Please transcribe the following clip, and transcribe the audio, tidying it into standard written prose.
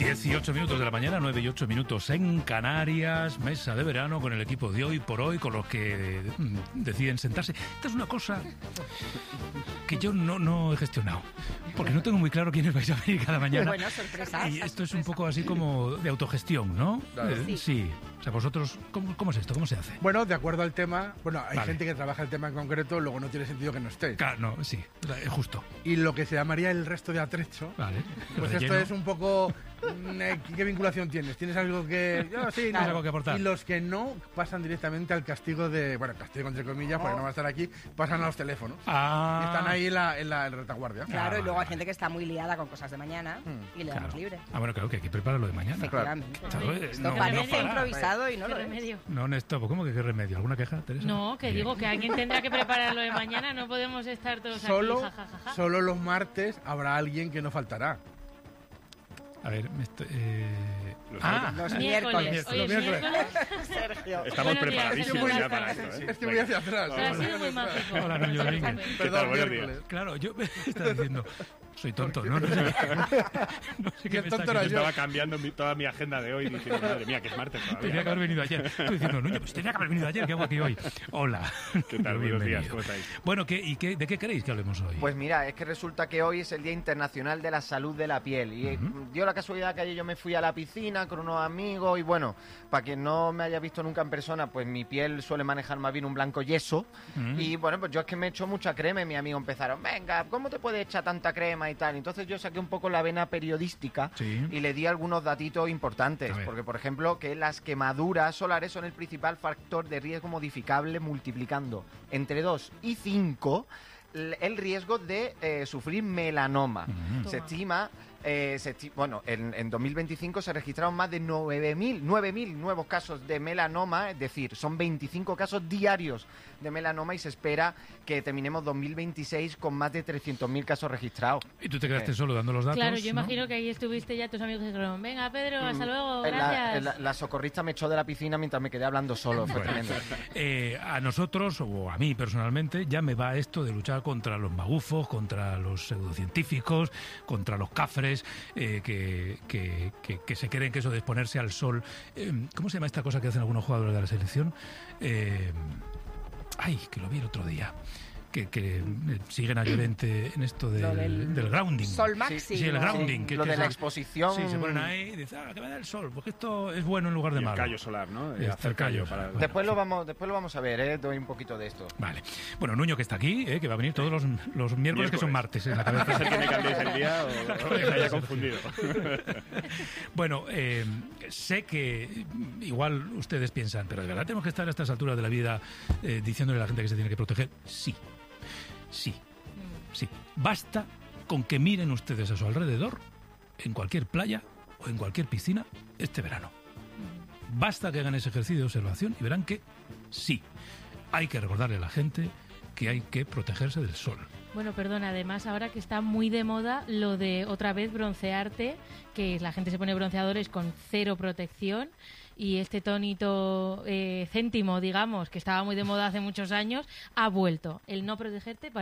18 minutos de la mañana, 9 y 8 minutos en Canarias, mesa de verano con el equipo de Hoy por Hoy, con los que deciden sentarse. Esta es una cosa que yo no he gestionado, porque no tengo muy claro quiénes vais a venir cada mañana. Bueno, sorpresa. Y esto es un poco así como de autogestión, ¿no? Sí. O sea, vosotros, ¿cómo es esto? ¿Cómo se hace? Bueno, de acuerdo al tema, hay Vale. gente que trabaja el tema en concreto, luego no tiene sentido que no esté. Claro, no, sí, es justo. Y lo que se llamaría el resto de atrecho, Vale. pues esto es un poco... ¿Qué vinculación tienes? ¿Tienes algo que...? Yo, sí, no. Algo que aportar. Y los que no pasan directamente al castigo de... Bueno, castigo entre comillas, porque no va a estar aquí, pasan a los teléfonos. Ah. Y están ahí en la retaguardia. Claro, y luego hay gente que está muy liada con cosas de mañana y le damos Claro. libre. Ah, bueno, claro que hay que preparar lo de mañana. Efectivamente. Claro, Esto no parece para. improvisado y no ¿Qué lo es. remedio? No, Néstor, ¿cómo que qué remedio? ¿Alguna queja, Teresa? No, que Bien. digo que alguien tendrá que preparar lo de mañana, no podemos estar todos Solo, aquí, jajajaja. solo los martes habrá alguien que no faltará. A ver, Los Miércoles. Hoy es Los miércoles. miércoles. Sergio. Estamos Buenos días, preparadísimos Sergio ya para Garza. esto, ¿eh? Es que voy hacia atrás. Pero ha sido muy mágico. Hola, Nuño Domínguez. ¿Qué tal? Perdón, Buenos miércoles. días. Claro, yo me estaba diciendo, soy tonto, ¿no? No sé, no sé Y qué el me tonto está era diciendo. yo. Estaba cambiando toda mi agenda de hoy diciendo, madre mía, que es martes Tenía todavía. que haber venido ayer. Estoy diciendo, Nuño, pues tenía que haber venido ayer. ¿Qué hago aquí hoy? Hola. ¿Qué tal? Buenos días, Bienvenido. ¿cómo estáis? Bueno, ¿de qué queréis que hablemos hoy? Pues mira, es que resulta que hoy es el Día Internacional de la Salud de la Piel y dio la casualidad que ayer yo me fui a la piscina con unos amigos y bueno, para quien no me haya visto nunca en persona, pues mi piel suele manejar más bien un blanco yeso y bueno, pues yo es que me he hecho mucha crema y mis amigos empezaron, venga, ¿cómo te puedes echar tanta crema y tal? Entonces yo saqué un poco la vena periodística Sí. y le di algunos datitos importantes, A ver. porque por ejemplo que las quemaduras solares son el principal factor de riesgo modificable multiplicando entre 2 y 5 el riesgo de sufrir melanoma. Se estima, bueno, en 2025 se registraron más de 9.000 nuevos casos de melanoma, es decir, son 25 casos diarios de melanoma y se espera que terminemos 2026 con más de 300.000 casos registrados. Y tú te quedaste solo dando los datos. Claro, yo ¿no? imagino que ahí estuviste ya tus amigos dijeron, venga Pedro, hasta luego, La, gracias. la socorrista me echó de la piscina mientras me quedé hablando solo, fue Bueno, tremendo. a nosotros, o a mí personalmente, ya me va esto de luchar contra los magufos, contra los pseudocientíficos, contra los cafres que se creen que eso de exponerse al sol... ¿Cómo se llama esta cosa que hacen algunos jugadores de la selección? Que lo vi el otro día. Que siguen a Llorente en esto Lo del grounding. Sol Maxi. Sí, el grounding. lo de la exposición. Sí, se ponen ahí y dicen, que me da el sol, porque esto es bueno en lugar de Y el malo. callo solar, ¿no? Está el callo. para... Bueno. Después lo vamos a ver, doy un poquito de esto. Vale. Bueno, Nuño, que está aquí, que va a venir todos los miércoles, que son martes en la ¿Puede cabeza. ser que me cambiéis el día o me haya confundido? Bueno, sé que igual ustedes piensan, pero ¿de verdad tenemos que estar a estas alturas de la vida diciéndole a la gente que se tiene que proteger? Sí. Basta con que miren ustedes a su alrededor, en cualquier playa o en cualquier piscina, este verano. Basta que hagan ese ejercicio de observación y verán que sí, hay que recordarle a la gente que hay que protegerse del sol. Bueno, perdona, además ahora que está muy de moda lo de otra vez broncearte, que la gente se pone bronceadores con cero protección y este tonito céntimo, digamos, que estaba muy de moda hace muchos años, ha vuelto. El no protegerte